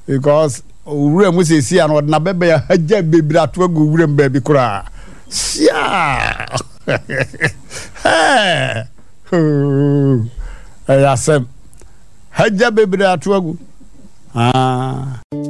because owura mu sesi an odna bebe ya haja bebre ato agu owura mba bi kura sia ayasem haja bebre ato agu